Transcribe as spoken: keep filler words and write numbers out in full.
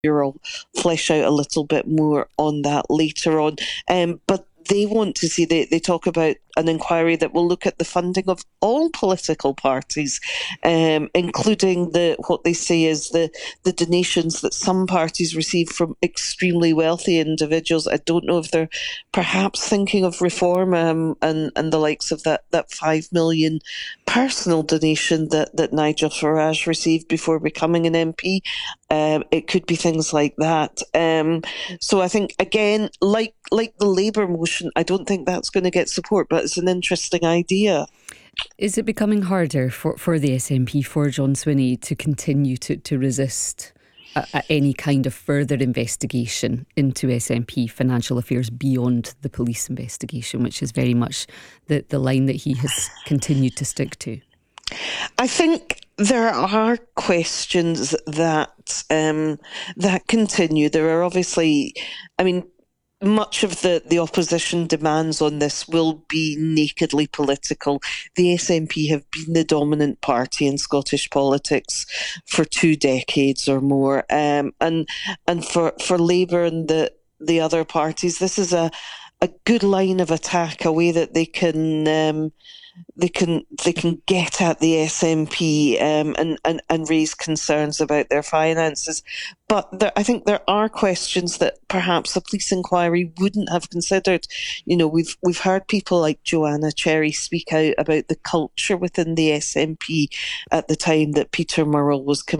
I'll flesh out a little bit more on that later on. Um, but they want to see, they, they talk about an inquiry that will look at the funding of all political parties, um, including the what they say is the, the donations that some parties receive from extremely wealthy individuals. I don't know if they're perhaps thinking of reform um, and, and the likes of that, that five million personal donation that, that Nigel Farage received before becoming an M P. Um, it could be things like that. Um, so I think, again, like like the Labour motion, I don't think that's going to get support, but it's an interesting idea. Is it becoming harder for, for the S N P, for John Swinney, to continue to, to resist a, a any kind of further investigation into S N P financial affairs beyond the police investigation, which is very much the, the line that he has continued to stick to? I think there are questions that um, that continue. There are obviously, I mean, much of the, the opposition demands on this will be nakedly political. The S N P have been the dominant party in Scottish politics for two decades or more. Um, and and for, for Labour and the, the other parties, this is a, a good line of attack, a way that they can... Um, They can they can get at the S N P um, and, and and raise concerns about their finances, but there, I think there are questions that perhaps a police inquiry wouldn't have considered. You know, we've we've heard people like Joanna Cherry speak out about the culture within the S N P at the time that Peter Murrell was